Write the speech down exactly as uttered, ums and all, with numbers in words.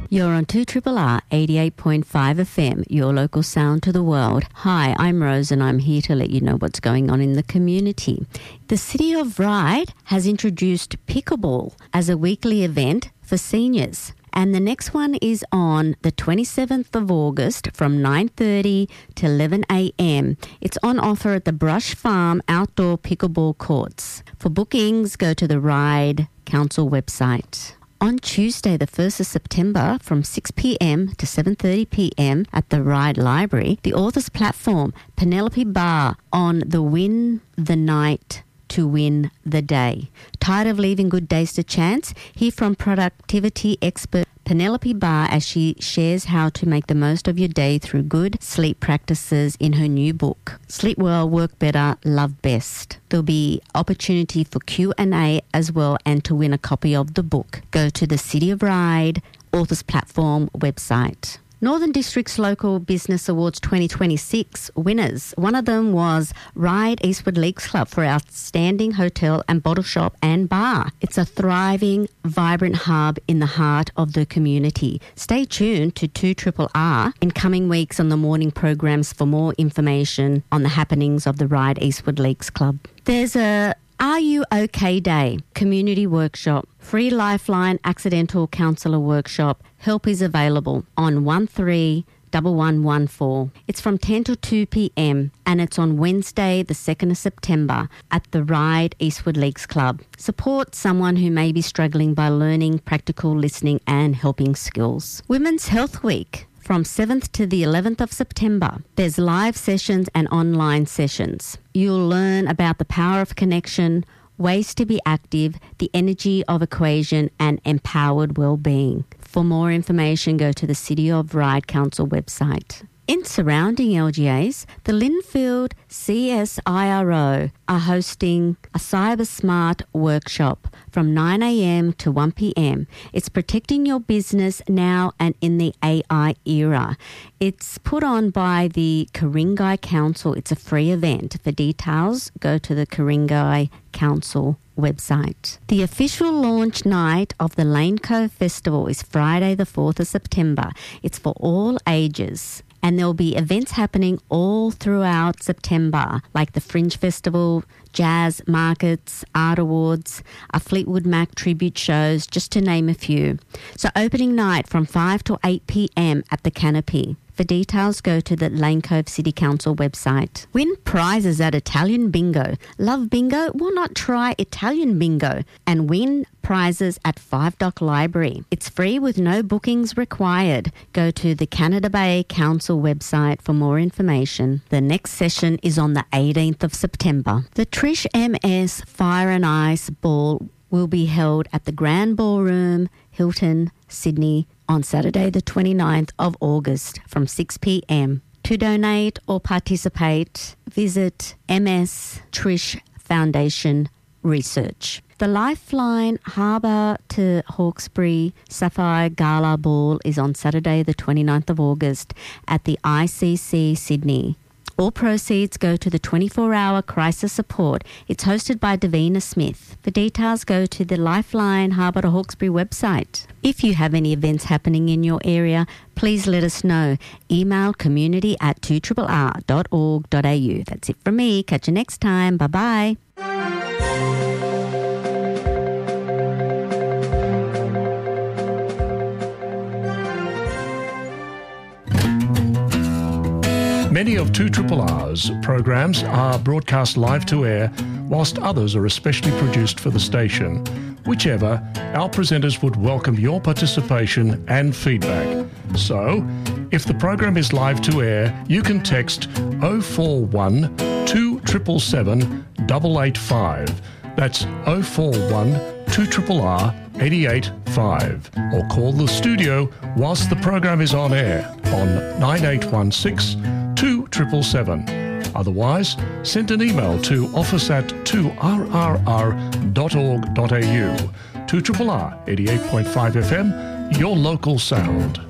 You're on two R R R eighty-eight point five F M, your local sound to the world. Hi, I'm Rose and I'm here to let you know what's going on in the community. The City of Ryde has introduced pickleball as a weekly event for seniors. And the next one is on the twenty-seventh of August from nine thirty to eleven a m. It's on offer at the Brush Farm Outdoor Pickleball Courts. For bookings, go to the Ryde Council website. On Tuesday, the first of September, from six p m to seven thirty p m at the Ryde Library, the author's platform, Penelope Barr, on the Win the Night to Win the Day. Tired of leaving good days to chance? Hear from productivity expert Penelope Barr as she shares how to make the most of your day through good sleep practices in her new book, Sleep Well, Work Better, Love Best. There'll be opportunity for Q and A as well, and to win a copy of the book. Go to the City of Ryde Authors Platform website. Northern District's Local Business Awards twenty twenty-six winners. One of them was Ryde Eastwood Leagues Club for Outstanding Hotel and Bottle Shop and Bar. It's a thriving, vibrant hub in the heart of the community. Stay tuned to two R R R in coming weeks on the morning programs for more information on the happenings of the Ryde Eastwood Leagues Club. There's a Are You OK Day community workshop, free Lifeline accidental counsellor workshop. Help is available on one three one one one four. It's from ten to two p m and it's on Wednesday, the second of September at the Ryde Eastwood Leagues Club. Support someone who may be struggling by learning practical listening and helping skills. Women's Health Week. From seventh to the eleventh of September, there's live sessions and online sessions. You'll learn about the power of connection, ways to be active, the energy of equation, and empowered well-being. For more information, go to the City of Ryde Council website. In surrounding L G As, the Linfield C S I R O are hosting a Cyber Smart workshop from nine a m to one p m. It's protecting your business now and in the A I era. It's put on by the Ku-ring-gai Council. It's a free event. For details, go to the Ku-ring-gai Council website. The official launch night of the Lane Cove Festival is Friday the fourth of September. It's for all ages. And there'll be events happening all throughout September, like the Fringe Festival, jazz markets, art awards, a Fleetwood Mac tribute shows, just to name a few. So opening night from five to eight p m at the Canopy. For details, go to the Lane Cove City Council website. Win prizes at Italian Bingo. Love bingo? Why not try Italian Bingo and win prizes at Five Dock Library? It's free with no bookings required. Go to the Canada Bay Council website for more information. The next session is on the eighteenth of September. The Trish M S Fire and Ice Ball will be held at the Grand Ballroom, Hilton, Sydney, on Saturday the twenty-ninth of August from six p m. To donate or participate, visit M S Trish Foundation Research. The Lifeline Harbour to Hawkesbury Sapphire Gala Ball is on Saturday the twenty-ninth of August at the I C C Sydney. All proceeds go to the twenty-four hour crisis support. It's hosted by Davina Smith. For details, go to the Lifeline Harbour to Hawkesbury website. If you have any events happening in your area, please let us know. Email community at two R R R dot org dot a u. That's it from me. Catch you next time. Bye-bye. Many of two R R R's programs are broadcast live to air, whilst others are especially produced for the station. Whichever, our presenters would welcome your participation and feedback. So, if the program is live to air, you can text oh four one, two seven seven, seven eight eight five. That's oh four one, two R R R, eight eight five. Or call the studio whilst the program is on air on nine eight one six, two seven seven seven. Otherwise, send an email to office at two R R R dot org dot a u. two R R R eighty-eight point five F M, your local sound.